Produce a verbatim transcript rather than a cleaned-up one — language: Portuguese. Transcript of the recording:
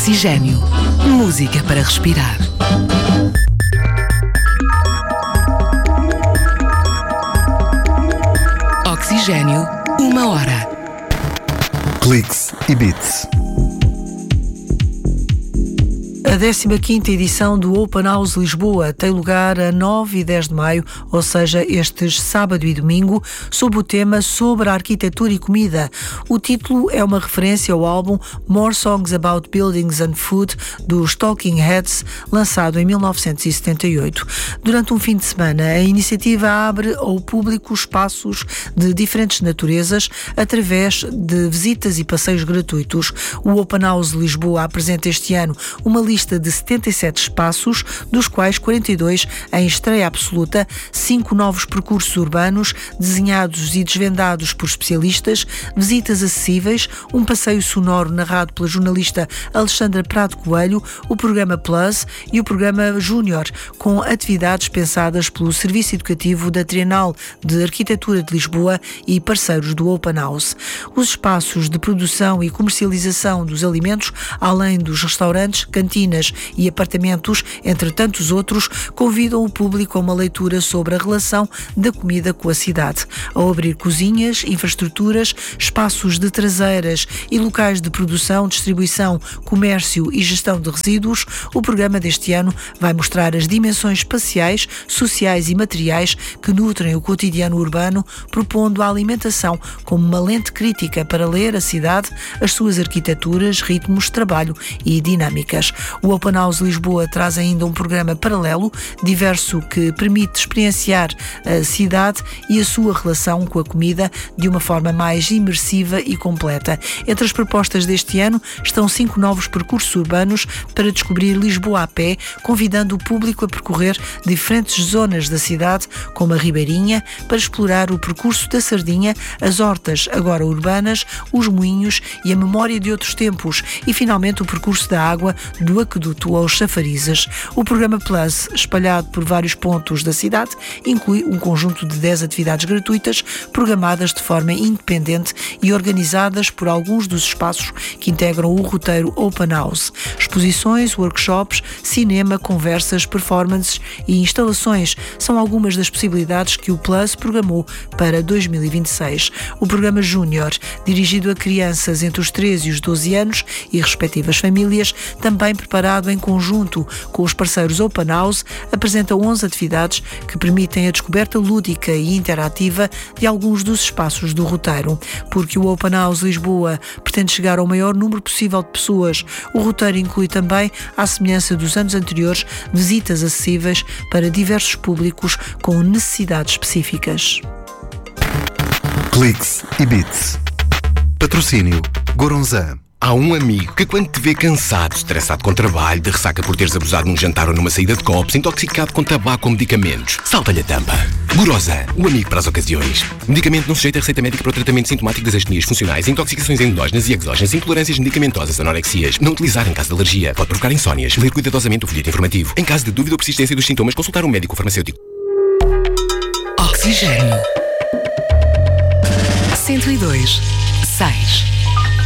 Oxigênio. Música para respirar. Oxigênio, uma hora. Cliques e Beats. A décima quinta edição do Open House Lisboa tem lugar a nove e dez de maio, ou seja, estes sábado e domingo, sob o tema Sobre a Arquitetura e Comida. O título é uma referência ao álbum More Songs About Buildings and Food, dos Talking Heads, lançado em mil novecentos e setenta e oito. Durante um fim de semana, a iniciativa abre ao público espaços de diferentes naturezas através de visitas e passeios gratuitos. O Open House Lisboa apresenta este ano uma lista de setenta e sete espaços, dos quais quarenta e dois em estreia absoluta, cinco novos percursos urbanos desenhados e desvendados por especialistas, visitas acessíveis, um passeio sonoro narrado pela jornalista Alexandra Prado Coelho, o programa Plus e o programa Júnior, com atividades pensadas pelo Serviço Educativo da Trienal de Arquitetura de Lisboa e parceiros do Open House. Os espaços de produção e comercialização dos alimentos, além dos restaurantes, cantinas e apartamentos, entre tantos outros, convidam o público a uma leitura sobre a relação da comida com a cidade. Ao abrir cozinhas, infraestruturas, espaços de traseiras e locais de produção, distribuição, comércio e gestão de resíduos, o programa deste ano vai mostrar as dimensões espaciais, sociais e materiais que nutrem o cotidiano urbano, propondo a alimentação como uma lente crítica para ler a cidade, as suas arquiteturas, ritmos, trabalho e dinâmicas. O Open House Lisboa traz ainda um programa paralelo, diverso, que permite experienciar a cidade e a sua relação com a comida de uma forma mais imersiva e completa. Entre as propostas deste ano estão cinco novos percursos urbanos para descobrir Lisboa a pé, convidando o público a percorrer diferentes zonas da cidade, como a Ribeirinha, para explorar o percurso da Sardinha, as hortas agora urbanas, os moinhos e a memória de outros tempos, e finalmente o percurso da água do aqueduto aos chafarizes. O programa Plus, espalhado por vários pontos da cidade, inclui um conjunto de dez atividades gratuitas, programadas de forma independente e organizadas por alguns dos espaços que integram o roteiro Open House. Exposições, workshops, cinema, conversas, performances e instalações são algumas das possibilidades que o Plus programou para dois mil e vinte e seis. O programa Júnior, dirigido a crianças entre os treze e os doze anos e respectivas famílias, também preparado em conjunto com os parceiros Open House, apresenta onze atividades que permitem a descoberta lúdica e interativa de alguns dos espaços do roteiro. Porque o Open House Lisboa pretende chegar ao maior número possível de pessoas, o roteiro inclui também, à semelhança dos anos anteriores, visitas acessíveis para diversos públicos com necessidades específicas. Cliques e Beats. Patrocínio Goronzan. Há um amigo que, quando te vê cansado, estressado com trabalho, de ressaca por teres abusado num jantar ou numa saída de copos, intoxicado com tabaco ou medicamentos, salta-lhe a tampa. Goronzan, o amigo para as ocasiões. Medicamento não sujeito a receita médica para o tratamento sintomático das astenias funcionais, intoxicações endógenas e exógenas, intolerâncias medicamentosas, anorexias. Não utilizar em caso de alergia. Pode provocar insónias. Ler cuidadosamente o folheto informativo. Em caso de dúvida ou persistência dos sintomas, consultar um médico farmacêutico. Oxigênio. cento e dois, seis.